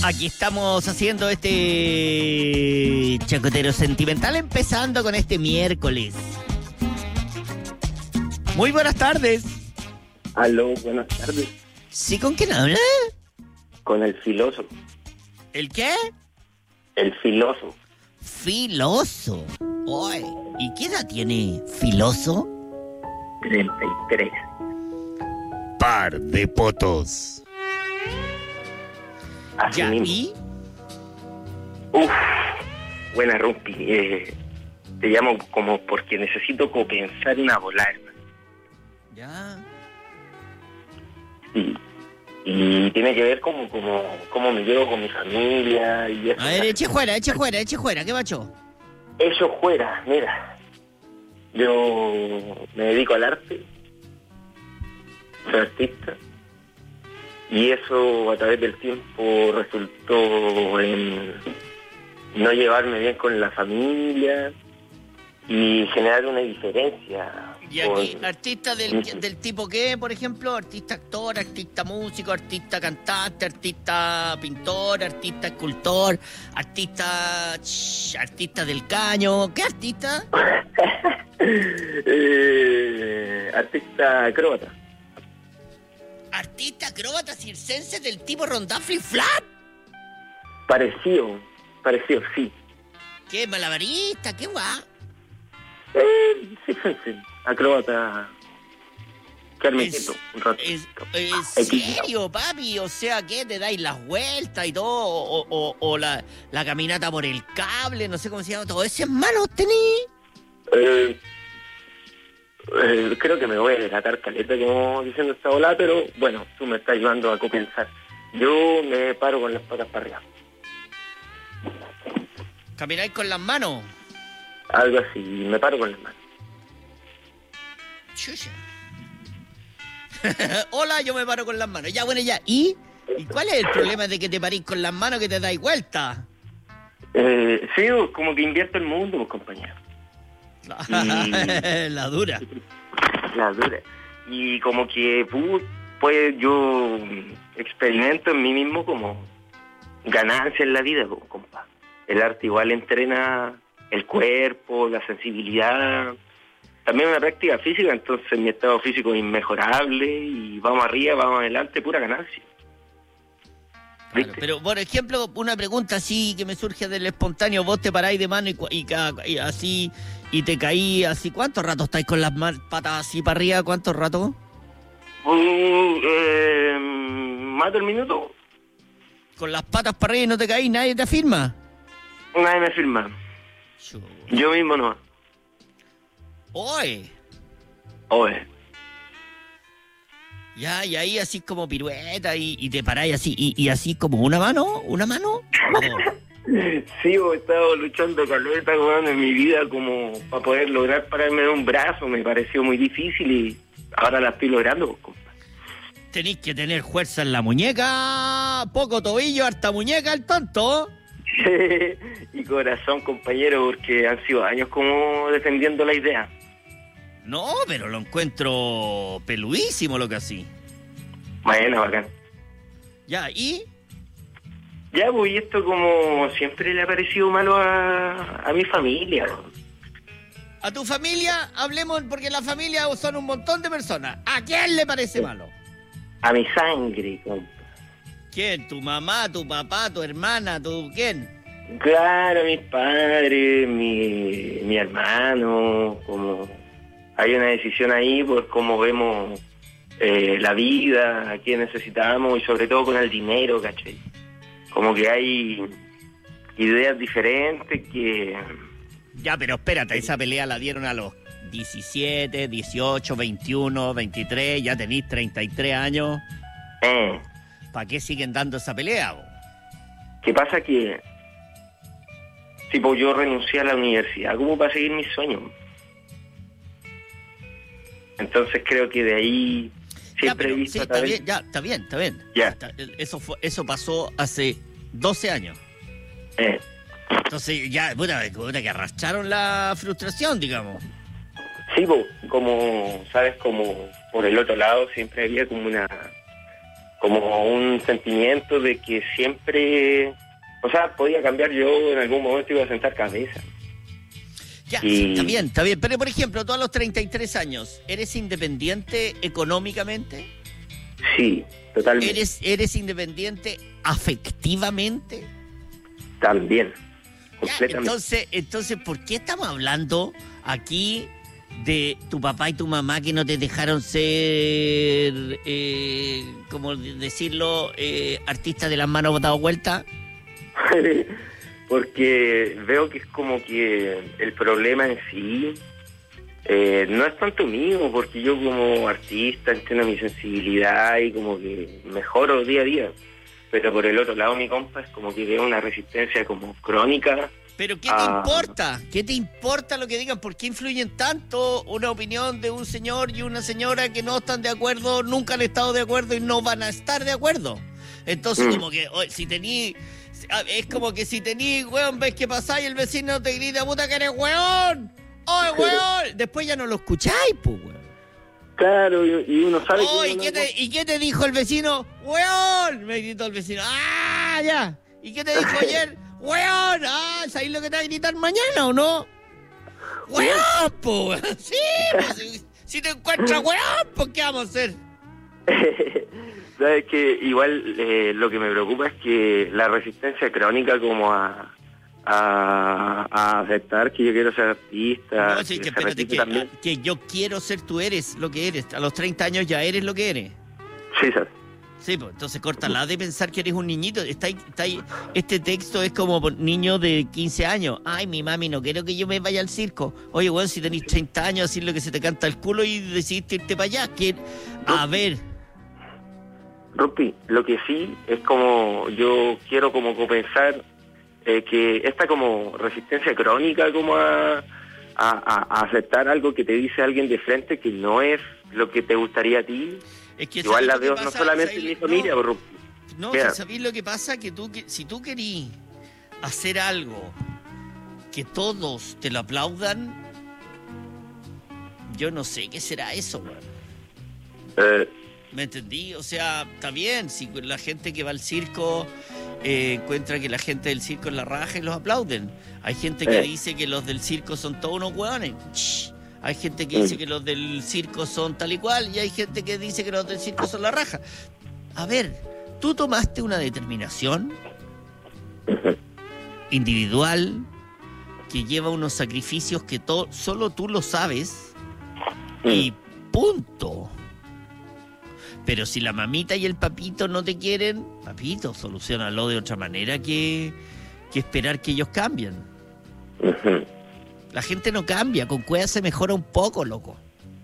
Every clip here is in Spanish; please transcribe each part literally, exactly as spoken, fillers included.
Aquí estamos haciendo este chacotero sentimental, empezando con este miércoles. Muy buenas tardes. Aló, buenas tardes. ¿Sí, con quién habla? Con el filoso. ¿El qué? El filoso. Filoso. Oy, ¿y qué edad tiene Filoso? treinta y tres. Par de potos. Así Ya, mismo. ¿y? Uf, buena Rumpi. Eh, te llamo como porque necesito como pensar una volada, hermano. Ya. Y, y tiene que ver como, como, como me llevo con mi familia y eso. A ver, eche fuera, eche fuera, eche fuera, ¿qué macho? Eso fuera, mira. Yo me dedico al arte. Soy artista. Y eso a través del tiempo resultó en no llevarme bien con la familia y generar una diferencia. ¿Y aquí, con... artista del, del tipo qué, por ejemplo? ¿Artista actor, artista músico, artista cantante, artista pintor, artista escultor, artista... Shh, artista del caño? ¿Qué artista? eh, artista acróbata. ¿Artista acróbata circense del tipo Rondá Flip Flap? Parecido, parecido, sí. ¿Qué malabarista? ¿Qué guá? Eh, sí, sí, sí. Acróbata. Quedarme ¿Es, quieto un rato. es, ¿En serio, papi? O sea, ¿qué? ¿Te dais las vueltas y todo? ¿O, o, o la, la caminata por el cable? No sé cómo se llama. ¿Todo eso en manos tení? Eh, eh, creo que me voy a delatar caleta como diciendo esta volada, pero bueno, tú me estás ayudando a compensar. Yo me paro con las patas para arriba. ¿Camináis con las manos? Algo así, me paro con las manos. Chucha. Hola, yo me paro con las manos. Ya, bueno, ya. ¿Y? ¿Y cuál es el problema de que te parís con las manos que te dais vuelta? Eh, sí, como que invierto el mundo, pues, compañero. Y... la dura. La dura. Y como que, pues yo experimento en mí mismo como ganancia en la vida, pues, compa. El arte igual entrena el cuerpo, la sensibilidad, también una práctica física, entonces mi estado físico es inmejorable y vamos arriba, vamos adelante, pura ganancia. Claro, pero, por ejemplo, una pregunta así que me surge del espontáneo, vos te paráis de mano y, y, y así, y te caí así, ¿cuánto rato estáis con las man, patas así para arriba? ¿Cuánto rato? Uh, eh, ¿Mato el minuto? Con las patas para arriba y no te caí, ¿nadie te afirma? Nadie me firma. Yo, Yo mismo no. Oye. Oye. Ya, y ahí así como pirueta y, y te paráis así, y, y así como una mano, una mano. Sí, he estado luchando caleta, weón, en mi vida como para poder lograr pararme de un brazo, me pareció muy difícil y ahora la estoy logrando, pues, compa. Tenéis que tener fuerza en la muñeca, poco tobillo, harta muñeca, el tonto. Y corazón, compañero, porque han sido años como defendiendo la idea. No, pero lo encuentro peludísimo lo que así. Bueno, bacán. Ya, ¿y? Ya, pues, y esto como siempre le ha parecido malo a, a mi familia. A tu familia, hablemos, porque la familia son un montón de personas. ¿A quién le parece Sí. malo? A mi sangre, compa. ¿Quién? ¿Tu mamá, tu papá, tu hermana, tu quién? Claro, mis padres, mi, mi hermano, como hay una decisión ahí por cómo vemos eh, la vida, a quién necesitamos y sobre todo con el dinero, ¿cachai? Como que hay ideas diferentes que... Ya, pero espérate, esa pelea la dieron a los diecisiete, dieciocho, veintiuno, veintitrés, ya tenéis treinta y tres años. Eh, ¿Para qué siguen dando esa pelea, vos? ¿Qué pasa? Que tipo yo renuncié a la universidad como para seguir mis sueños. Entonces creo que de ahí siempre Ya, pero, he visto sí, a está través... bien, ya, está bien, está bien. Ya. Está- eso, fue, eso pasó hace doce años. Eh, Entonces ya, puta, puta, que arrastraron la frustración, digamos. sí, po, como, ¿sabes? Como por el otro lado siempre había como una como un sentimiento de que siempre, o sea, podía cambiar, yo en algún momento iba a sentar cabeza. Ya, y... sí, está bien, está bien. Pero, por ejemplo, tú a los treinta y tres años, ¿eres independiente económicamente? Sí, totalmente. ¿Eres, eres independiente afectivamente? También, completamente. Ya, entonces, entonces, ¿por qué estamos hablando aquí de tu papá y tu mamá que no te dejaron ser, eh, como decirlo, eh, artistas de las manos botadas vuelta? Porque veo que es como que el problema en sí eh, no es tanto mío, porque yo como artista entiendo mi sensibilidad y como que mejoro día a día. Pero por el otro lado, mi compa es como que veo una resistencia como crónica. ¿Pero qué te ah. importa? ¿Qué te importa lo que digan? ¿Por qué influyen tanto una opinión de un señor y una señora que no están de acuerdo, nunca han estado de acuerdo y no van a estar de acuerdo? Entonces, mm. como que, oh, si tení... Es como que si tení, weón, ves que pasáis y el vecino te grita, puta que eres weón. ¡Oye, weón! Después ya no lo escucháis, pues, weón. Claro, y uno sabe oh, que... ¿y, uno qué no... te, ¿Y qué te dijo el vecino? ¡Weón! Me gritó el vecino. ¡Ah, ya! ¿Y qué te dijo ayer? ¡Weón! ¡Ah! ¿Sabéis lo que te va a gritar mañana o no? ¡Weón, po, weón! Sí, pues, si, si te encuentras weón, pues ¿qué vamos a hacer? Sabes que igual eh, lo que me preocupa es que la resistencia crónica como a, a, a aceptar que yo quiero ser artista. No, sí, que, que, espérate, que, a, que yo quiero ser, tú eres lo que eres. A los treinta años ya eres lo que eres. Sí, sabes. Sí, pues entonces córtala de pensar que eres un niñito. Está ahí, está ahí. Este texto es como niño de quince años. Ay, mi mami, no quiero que yo me vaya al circo. Oye, bueno, si tenés treinta años, así lo que se te canta el culo y decidiste irte para allá. Que, a ver... Rupi, lo que sí es como yo quiero como compensar eh, que esta como resistencia crónica como a, a, a aceptar algo que te dice alguien de frente que no es lo que te gustaría a ti. Es que igual la veo pasa, no solamente en mi familia, no, Rupi. No, si sabéis lo que pasa, que tú que, si tú querís hacer algo que todos te lo aplaudan, yo no sé qué será eso, güey. Eh... ¿Me entendí? O sea, está bien, si la gente que va al circo eh, encuentra que la gente del circo es la raja y los aplauden. Hay gente que eh. dice que los del circo son todos unos hueones. Shh. Hay gente que dice que los del circo son tal y cual y hay gente que dice que los del circo son la raja. A ver, tú tomaste una determinación individual que lleva unos sacrificios que to- solo tú lo sabes y punto. Pero si la mamita y el papito no te quieren, papito, solucionalo de otra manera que, que esperar que ellos cambien. Uh-huh. La gente no cambia, con cueva se mejora un poco, loco.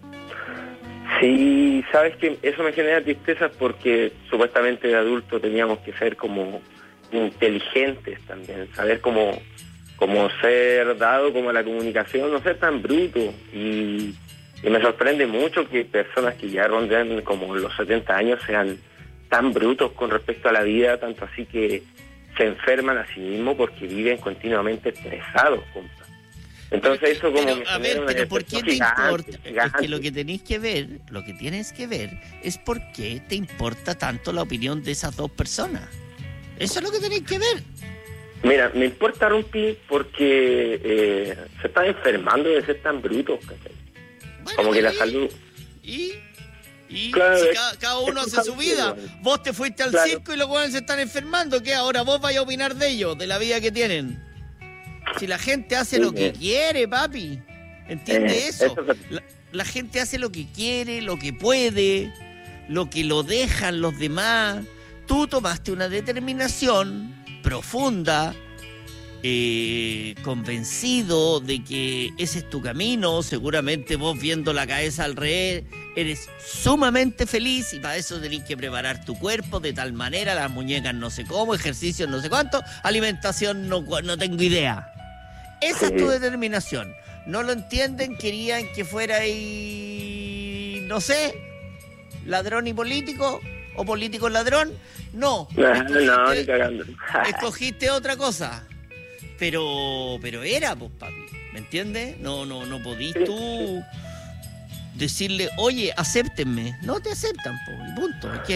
Sí, sabes que eso me genera tristeza porque supuestamente de adulto teníamos que ser como inteligentes también, saber cómo, cómo ser dado como a la comunicación, no ser tan bruto. Y... Y me sorprende mucho que personas que ya rondan como los setenta años sean tan brutos con respecto a la vida, tanto así que se enferman a sí mismos porque viven continuamente estresados, compa. Entonces pero, eso como pero, me a ver, pero ¿por qué te gigante, importa? gigante. Es que lo que tenéis que ver, lo que tienes que ver es por qué te importa tanto la opinión de esas dos personas. Eso es lo que tenéis que ver. Mira, me importa Rumpi porque eh, se están enfermando de ser tan brutos, ¿cachai? Bueno, como que la salud... ¿Y? ¿Y? Claro, si es, cada, cada uno hace su vida. Bueno. Vos te fuiste al claro. circo y los jóvenes se están enfermando. ¿Qué? Ahora vos vais a opinar de ellos, de la vida que tienen. Si la gente hace sí, lo que eh. quiere, papi. ¿Entiende eh, eso? eso es... la, la gente hace lo que quiere, lo que puede, lo que lo dejan los demás. Tú tomaste una determinación profunda, Eh, convencido de que ese es tu camino. Seguramente vos viendo la cabeza al revés eres sumamente feliz y para eso tenés que preparar tu cuerpo de tal manera, las muñecas no sé cómo, ejercicios no sé cuánto, alimentación no, no tengo idea. Esa sí. Es tu determinación. No lo entienden, querían que fuera y no sé, ladrón y político o político ladrón. No, no, escogiste, no, ni cagando. Escogiste otra cosa. Pero pero era, pues, papi, ¿me entiendes? No, no, no podís tú decirle, oye, acéptenme. No te aceptan, pues, punto. ¿Qué?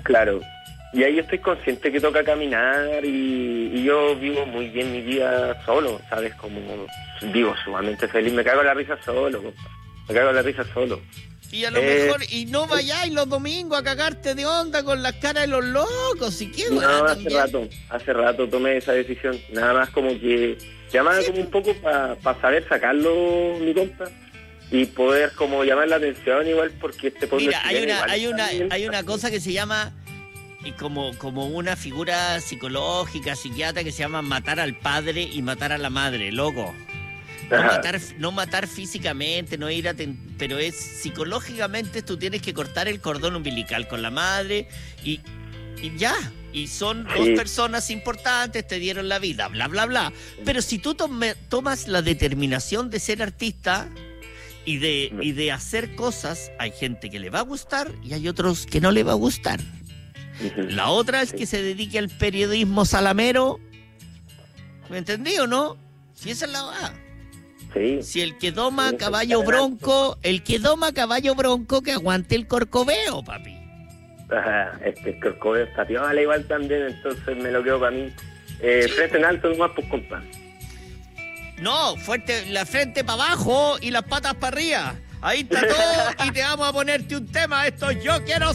Claro. Y ahí yo estoy consciente que toca caminar y, y yo vivo muy bien mi vida solo, ¿sabes? Como vivo sumamente feliz, me cago en la risa solo, compa. Me cago en la risa solo. Y a lo eh, mejor, y no vayáis los domingos a cagarte de onda con las caras de los locos, si quieres. No, hace también. rato, hace rato tomé esa decisión. Nada más como que, llamaba sí. como un poco para pa saber sacarlo, mi compa. Y poder como llamar la atención igual, porque este pueblo... Mira, hay una, hay una, hay una cosa que se llama... Como, como una figura psicológica, psiquiatra, que se llama matar al padre y matar a la madre, loco. No matar, no matar físicamente, no ir a ten, pero es psicológicamente tú tienes que cortar el cordón umbilical con la madre y, y ya. Y son sí. dos personas importantes, te dieron la vida, bla, bla, bla. Pero si tú tome, tomas la determinación de ser artista y de, y de hacer cosas, hay gente que le va a gustar y hay otros que no le va a gustar. La otra es que se dedique al periodismo salamero. ¿Me entendí o no? Si esa es la va. Sí. Si el que doma sí, caballo bronco, el que doma caballo bronco que aguante el corcoveo, papi. Ajá, este el corcoveo está piola igual también, entonces me lo quedo para mí. Eh, sí. Frente en alto nomás, pues compa. No, fuerte, la frente para abajo y las patas para arriba. Ahí está todo y te vamos a ponerte un tema. Esto yo quiero